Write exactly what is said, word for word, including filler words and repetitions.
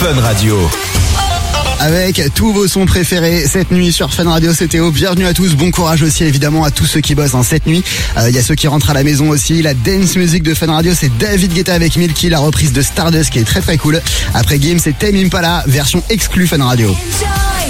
Fun Radio. Avec tous vos sons préférés cette nuit sur Fun Radio, c'est Théo. Bienvenue à tous, bon courage aussi évidemment à tous ceux qui bossent hein, cette nuit. Il euh, y a ceux qui rentrent à la maison aussi. La dance music de Fun Radio, c'est David Guetta avec Milky, la reprise de Stardust qui est très très cool. Après Game, c'est Tame Impala, version exclue Fun Radio.